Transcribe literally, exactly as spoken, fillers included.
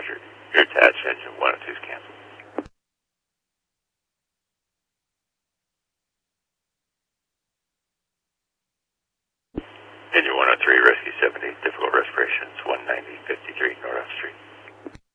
Roger. Your attached engine one oh two is canceled. Engine one oh three, rescue seventy, difficult respirations, one ninety, fifty-three North Street.